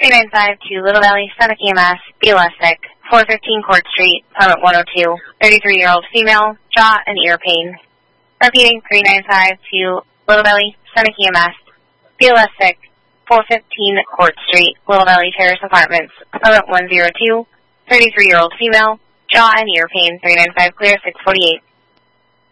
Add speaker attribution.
Speaker 1: 395 to Little Valley, Seneca, Mass, BLS sick, 415 Court Street, apartment 102, 33-year-old female, jaw and ear pain. Repeating, 395 to Little Valley, Seneca, Mass, BLS sick, 415 Court Street, Little Valley Terrace Apartments, apartment 102, 33-year-old female, jaw and ear pain, 395 clear, 648.